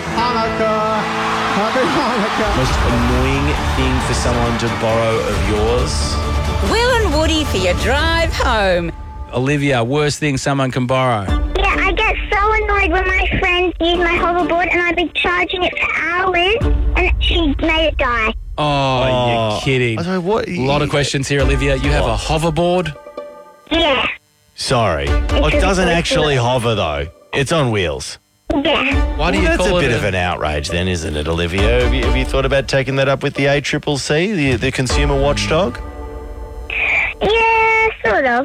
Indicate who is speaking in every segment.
Speaker 1: Hanukkah. Happy Hanukkah.
Speaker 2: Most annoying thing for someone to borrow of yours?
Speaker 3: Will and Woody for your drive home.
Speaker 4: Olivia, worst thing someone can borrow?
Speaker 5: Yeah, I get so annoyed when my friends use my hoverboard and I've been charging it for hours and she made it die.
Speaker 4: Oh, you're kidding.
Speaker 1: I don't know what.
Speaker 4: A lot of questions here, Olivia. You have a hoverboard?
Speaker 5: Yeah,
Speaker 2: Sorry. It
Speaker 5: really
Speaker 2: doesn't
Speaker 5: close
Speaker 2: actually
Speaker 5: to it.
Speaker 2: hover, though. It's on wheels.
Speaker 5: yeah.
Speaker 4: Why do you
Speaker 2: That's
Speaker 4: call
Speaker 2: a
Speaker 4: it
Speaker 2: bit of an outrage then, isn't it, Olivia? Have you thought about taking that up with the ACCC, the consumer watchdog?
Speaker 5: Yeah, sort of.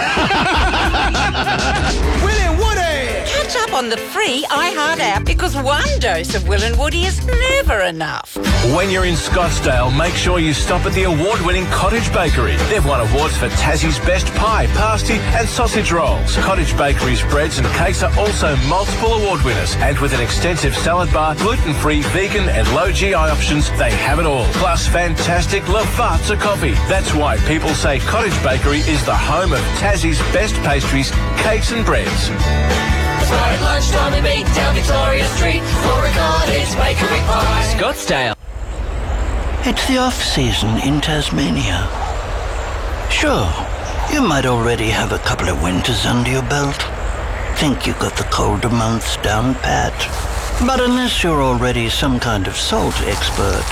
Speaker 3: Catch up on the free iHeart app because one dose of Will and Woody is never enough.
Speaker 6: When you're in Scottsdale, make sure you stop at the award-winning Cottage Bakery. They've won awards for Tassie's best pie, pasty and sausage rolls. Cottage Bakery's breads and cakes are also multiple award winners. And with an extensive salad bar, gluten-free, vegan and low GI options, they have it all. Plus fantastic Lavazza coffee. That's why people say Cottage Bakery is the home of Tassie's best pastries, cakes and breads.
Speaker 7: At lunchtime we meet down Victoria Street for a Cottage Bakery pie.
Speaker 8: Scottsdale.
Speaker 9: It's the off-season in Tasmania. Sure, you might already have a couple of winters under your belt. Think you got the colder months down pat. But unless you're already some kind of salt expert,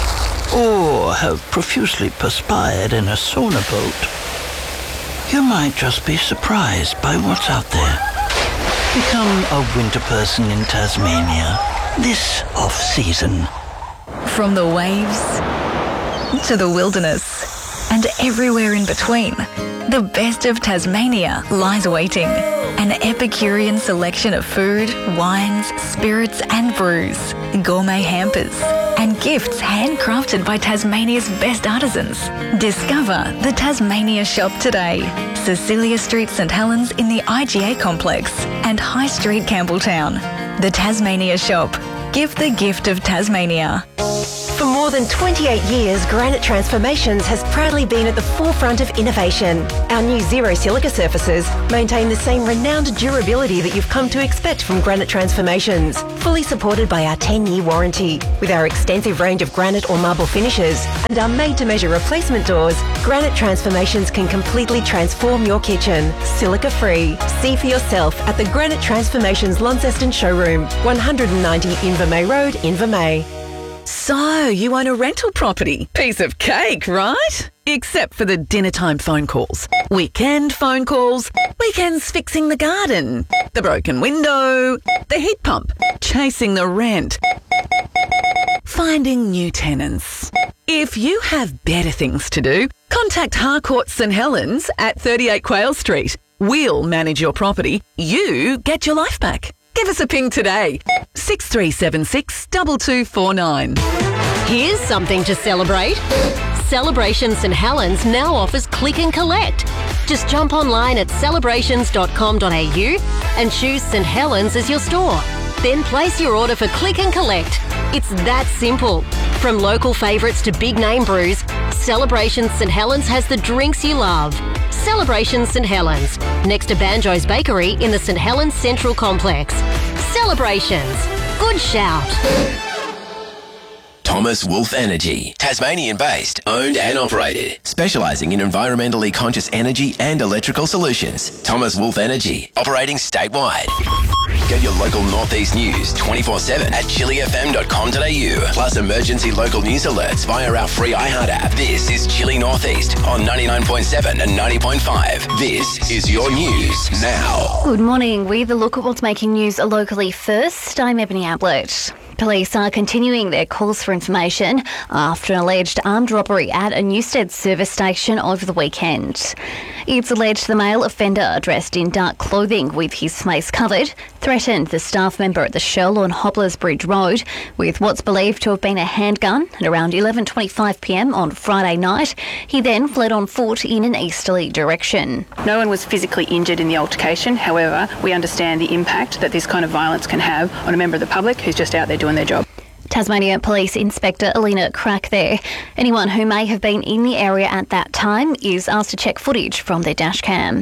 Speaker 9: or have profusely perspired in a sauna boat, you might just be surprised by what's out there. Become a winter person in Tasmania this off-season.
Speaker 10: From the waves to the wilderness and everywhere in between, the best of Tasmania lies waiting. An Epicurean selection of food, wines, spirits and brews, gourmet hampers and gifts handcrafted by Tasmania's best artisans. Discover the Tasmania Shop today. Cecilia Street, St Helens in the IGA complex and High Street, Campbelltown. The Tasmania Shop. Give the gift of Tasmania.
Speaker 11: For more than 28 years, Granite Transformations has proudly been at the forefront of innovation. Our new Zero Silica surfaces maintain the same renowned durability that you've come to expect from Granite Transformations, fully supported by our 10-year warranty. With our extensive range of granite or marble finishes and our made-to-measure replacement doors, Granite Transformations can completely transform your kitchen, silica-free. See for yourself at the Granite Transformations Launceston showroom, 190 Invermay Road, Invermay.
Speaker 8: So, you own a rental property. Piece of cake, right? Except for the dinner time phone calls, weekend phone calls, weekends fixing the garden, the broken window, the heat pump, chasing the rent, finding new tenants. If you have better things to do, contact Harcourt St Helens at 38 Quayle Street. We'll manage your property. You get your life back. Give us a ping today. 6376 2249.
Speaker 12: Here's something to celebrate. Celebration St Helens now offers Click and Collect. Just jump online at celebrations.com.au and choose St Helens as your store. Then place your order for Click and Collect. It's that simple. From local favourites to big name brews, Celebrations St Helens has the drinks you love. Celebrations St Helens, next to Banjo's Bakery in the St Helens Central Complex. Celebrations. Good shout.
Speaker 13: Thomas Wolf Energy, Tasmanian-based, owned and operated, specialising in environmentally conscious energy and electrical solutions. Thomas Wolf Energy, operating statewide. Get your local Northeast news 24/7 at chilifm.com.au, plus emergency local news alerts via our free iHeart app. This is Chili Northeast on 99.7 and 90.5. This is your news now.
Speaker 14: Good morning. With a look at what's making news locally first, I'm Ebony Ablett. Police are continuing their calls for information after an alleged armed robbery at a Newstead service station over the weekend. It's alleged the male offender, dressed in dark clothing with his face covered, threatened the staff member at the Shell on Hobblers Bridge Road with what's believed to have been a handgun at around 11:25pm on Friday night. He then fled on foot in an easterly direction.
Speaker 15: No one was physically injured in the altercation. However, we understand the impact that this kind of violence can have on a member of the public who's just out there doing their job.
Speaker 14: Tasmania Police Inspector Alina Crack there. Anyone who may have been in the area at that time is asked to check footage from their dash cam.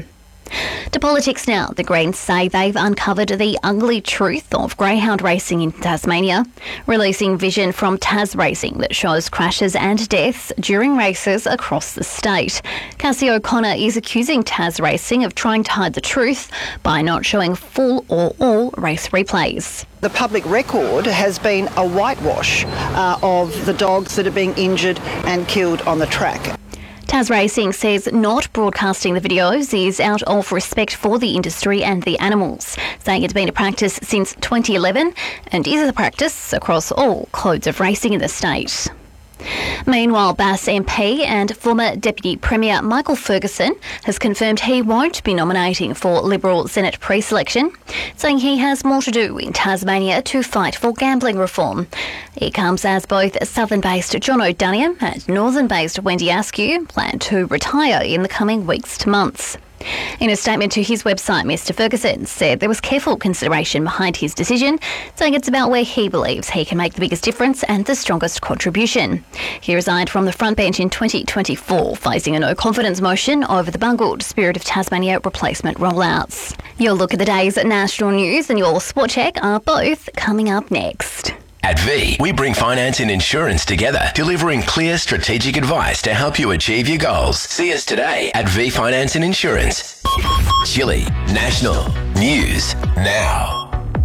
Speaker 14: To politics now. The Greens say they've uncovered the ugly truth of greyhound racing in Tasmania, releasing vision from Tas Racing that shows crashes and deaths during races across the state. Cassie O'Connor is accusing Tas Racing of trying to hide the truth by not showing full or all race replays.
Speaker 16: The public record has been a whitewash of the dogs that are being injured and killed on the track.
Speaker 14: Tas Racing says not broadcasting the videos is out of respect for the industry and the animals, saying it's been a practice since 2011 and is a practice across all codes of racing in the state. Meanwhile, Bass MP and former Deputy Premier Michael Ferguson has confirmed he won't be nominating for Liberal Senate pre-selection, saying he has more to do in Tasmania to fight for gambling reform. It comes as both southern-based John O'Duniam and northern-based Wendy Askew plan to retire in the coming weeks to months. In a statement to his website, Mr Ferguson said there was careful consideration behind his decision, saying it's about where he believes he can make the biggest difference and the strongest contribution. He resigned from the front bench in 2024, facing a no-confidence motion over the bungled Spirit of Tasmania replacement rollouts. Your look at the day's national news and your sport check are both coming up next.
Speaker 13: At V, we bring finance and insurance together, delivering clear strategic advice to help you achieve your goals. See us today at V Finance and Insurance. Chile National News Now.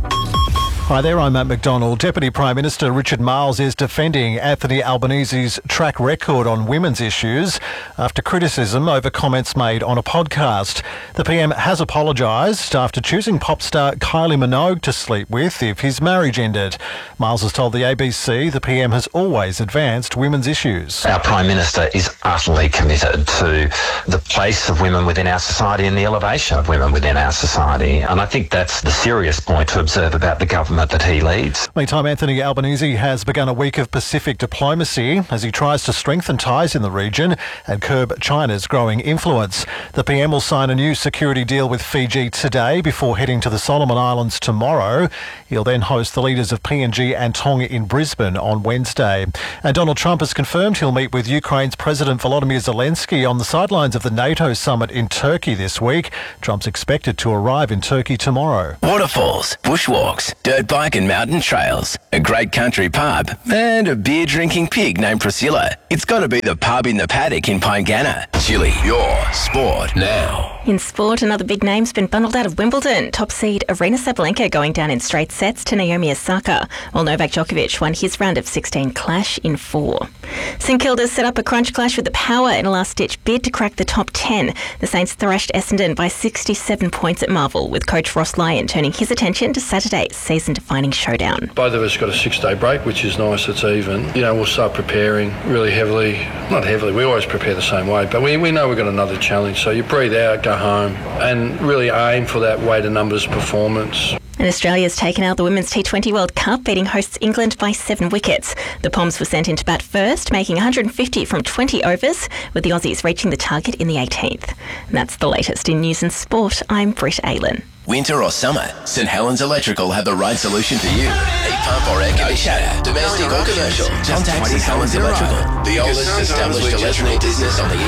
Speaker 1: Hi there, I'm Matt McDonald. Deputy Prime Minister Richard Marles is defending Anthony Albanese's track record on women's issues after criticism over comments made on a podcast. The PM has apologised after choosing pop star Kylie Minogue to sleep with if his marriage ended. Marles has told the ABC the PM has always advanced women's issues.
Speaker 17: Our Prime Minister is utterly committed to the place of women within our society and the elevation of women within our society. And I think that's the serious point to observe about the government that he leads.
Speaker 1: Meantime, Anthony Albanese has begun a week of Pacific diplomacy as he tries to strengthen ties in the region and curb China's growing influence. The PM will sign a new security deal with Fiji today before heading to the Solomon Islands tomorrow. He'll then host the leaders of PNG and Tonga in Brisbane on Wednesday. And Donald Trump has confirmed he'll meet with Ukraine's President Volodymyr Zelensky on the sidelines of the NATO summit in Turkey this week. Trump's expected to arrive in Turkey tomorrow.
Speaker 13: Waterfalls, bushwalks, dirt bike and mountain trails, a great country pub, and a beer-drinking pig named Priscilla. It's got to be the pub in the paddock in Pyngana. Chile, your sport now.
Speaker 18: In sport, another big name's been bundled out of Wimbledon. Top seed Aryna Sabalenka going down in straight sets to Naomi Osaka, while Novak Djokovic won his round of 16 clash in 4. St Kilda's set up a crunch clash with the Power in a last-ditch bid to crack the top 10. The Saints thrashed Essendon by 67 points at Marvel, with coach Ross Lyon turning his attention to Saturday's season-defining showdown.
Speaker 19: Both of us got a 6-day break, which is nice, it's even. You know, we'll start preparing really heavily. Not heavily, we always prepare the same way, but we know we've got another challenge. So you breathe out, go home, and really aim for that weight of numbers performance.
Speaker 18: And Australia's taken out the Women's T20 World Cup, beating hosts England by 7 wickets. The Poms were sent into bat first, making 150 from 20 overs, with the Aussies reaching the target in the 18th. And that's the latest in news and sport. I'm Britt Aylan.
Speaker 13: Winter or summer, St Helens Electrical have the right solution for you. Heat pump or air conditioner, domestic or commercial. Contact St Helens Electrical, the oldest established electrical business on the